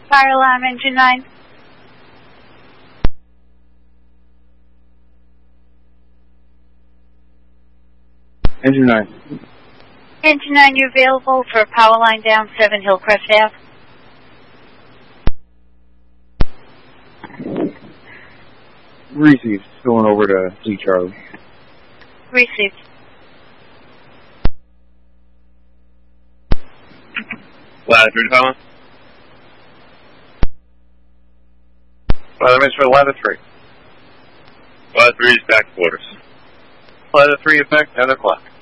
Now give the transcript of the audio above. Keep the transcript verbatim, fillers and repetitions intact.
Fire alarm, engine nine. Engine nine. Engine nine, you're available for power line down seven Hillcrest Ave. Received. Going over to Lee Charlie. Received. Ladder three to power. Ladder for ladder three. Ladder three is back quarters. Ladder three effect, ten o'clock.